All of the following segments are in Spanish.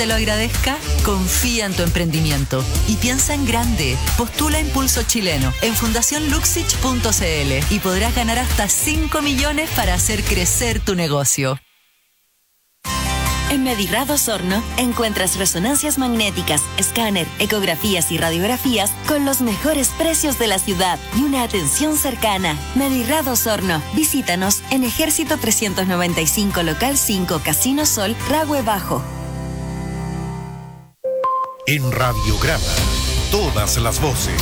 te lo agradezca? Confía en tu emprendimiento y piensa en grande. Postula Impulso Chileno en fundacionluxich.cl y podrás ganar hasta 5 millones para hacer crecer tu negocio. En Medirad Osorno encuentras resonancias magnéticas, escáner, ecografías y radiografías con los mejores precios de la ciudad y una atención cercana. Medirad Osorno. Visítanos en Ejército 395 Local 5 Casino Sol, Rahue Bajo. En Radiograma, todas las voces.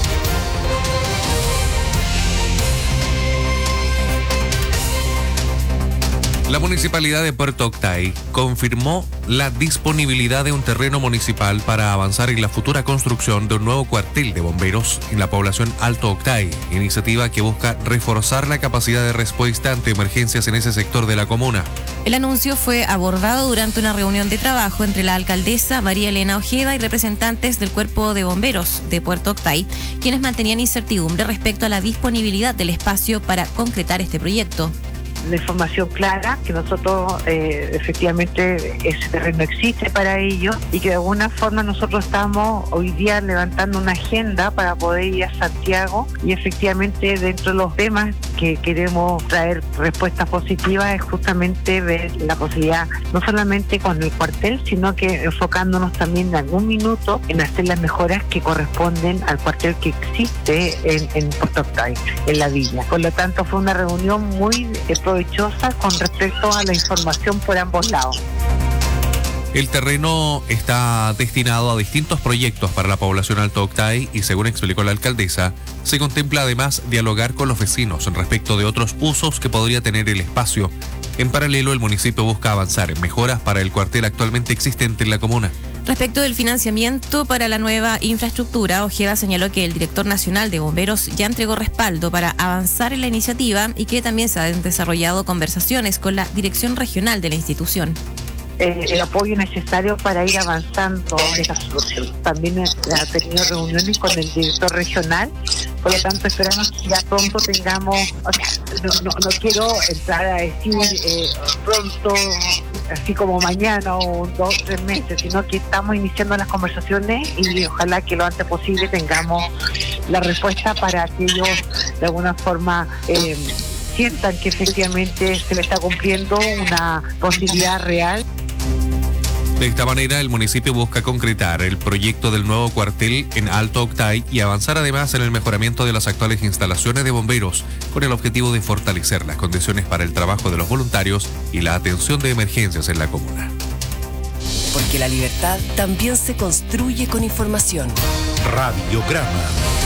La Municipalidad de Puerto Octay confirmó la disponibilidad de un terreno municipal para avanzar en la futura construcción de un nuevo cuartel de bomberos en la población Alto Octay, iniciativa que busca reforzar la capacidad de respuesta ante emergencias en ese sector de la comuna. El anuncio fue abordado durante una reunión de trabajo entre la alcaldesa María Elena Ojeda y representantes del Cuerpo de Bomberos de Puerto Octay, quienes mantenían incertidumbre respecto a la disponibilidad del espacio para concretar este proyecto. La información clara que nosotros efectivamente ese terreno existe para ello y que de alguna forma nosotros estamos hoy día levantando una agenda para poder ir a Santiago y efectivamente dentro de los temas que queremos traer respuestas positivas es justamente ver la posibilidad no solamente con el cuartel sino que enfocándonos también en algún minuto en hacer las mejoras que corresponden al cuartel que existe en Puerto Octay, en la villa. Por lo tanto fue una reunión muy provechosa con respecto a la información por ambos lados. El terreno está destinado a distintos proyectos para la población Alto Octay y, según explicó la alcaldesa, se contempla además dialogar con los vecinos respecto de otros usos que podría tener el espacio. En paralelo, el municipio busca avanzar en mejoras para el cuartel actualmente existente en la comuna. Respecto del financiamiento para la nueva infraestructura, Ojeda señaló que el director nacional de bomberos ya entregó respaldo para avanzar en la iniciativa y que también se han desarrollado conversaciones con la dirección regional de la institución. El apoyo necesario para ir avanzando en esta solución. También ha tenido reuniones con el director regional, por lo tanto esperamos que ya pronto tengamos, no quiero entrar a decir pronto, así como mañana o 2 o 3 meses, sino que estamos iniciando las conversaciones y ojalá que lo antes posible tengamos la respuesta para que ellos de alguna forma sientan que efectivamente se le está cumpliendo una posibilidad real. De esta manera, el municipio busca concretar el proyecto del nuevo cuartel en Alto Octay y avanzar además en el mejoramiento de las actuales instalaciones de bomberos, con el objetivo de fortalecer las condiciones para el trabajo de los voluntarios y la atención de emergencias en la comuna. Porque la libertad también se construye con información. Radiograma.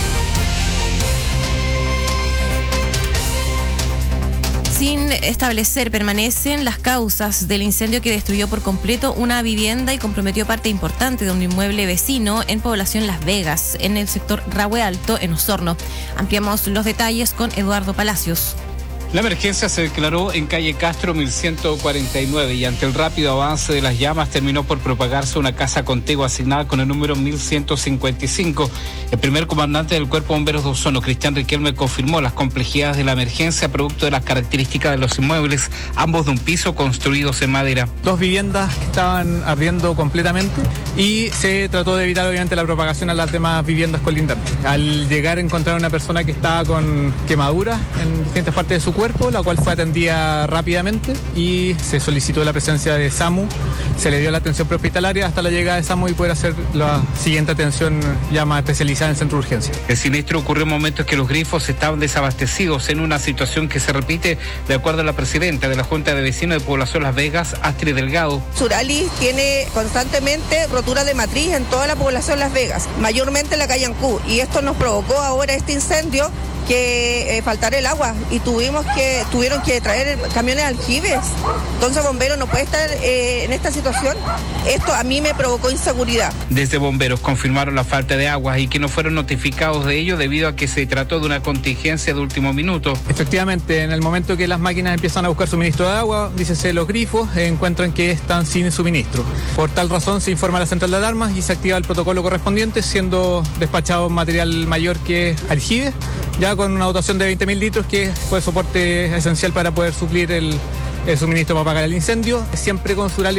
Sin establecer, permanecen las causas del incendio que destruyó por completo una vivienda y comprometió parte importante de un inmueble vecino en población Las Vegas, en el sector Rahue Alto, en Osorno. Ampliamos los detalles con Eduardo Palacios. La emergencia se declaró en calle Castro 1149 y ante el rápido avance de las llamas terminó por propagarse una casa contigua asignada con el número 1155. El primer comandante del Cuerpo de Bomberos de Osorno, Cristian Riquelme, confirmó las complejidades de la emergencia producto de las características de los inmuebles, ambos de un piso construidos en madera. 2 viviendas que estaban ardiendo completamente y se trató de evitar obviamente la propagación a las demás viviendas colindantes. Al llegar encontraron una persona que estaba con quemaduras en distintas partes de su cuerpo, la cual fue atendida rápidamente y se solicitó la presencia de SAMU, se le dio la atención prehospitalaria hasta la llegada de SAMU y poder hacer la siguiente atención ya más especializada en centro de urgencia. El siniestro ocurrió en momentos que los grifos estaban desabastecidos, en una situación que se repite de acuerdo a la presidenta de la Junta de Vecinos de Población Las Vegas, Astrid Delgado. Suralis tiene constantemente rotura de matriz en toda la población Las Vegas, mayormente en la calle Ancú, y esto nos provocó ahora este incendio que faltar el agua y tuvieron que traer camiones aljibes. Entonces bomberos no puede estar en esta situación. Esto a mí me provocó inseguridad. Desde bomberos confirmaron la falta de agua y que no fueron notificados de ello debido a que se trató de una contingencia de último minuto. Efectivamente, en el momento que las máquinas empiezan a buscar suministro de agua, dícese los grifos, encuentran que están sin suministro. Por tal razón se informa a la central de alarmas y se activa el protocolo correspondiente, siendo despachado material mayor que aljibes, ya con una dotación de 20.000 litros, que fue soporte esencial para poder suplir el suministro para apagar el incendio, siempre con Suralis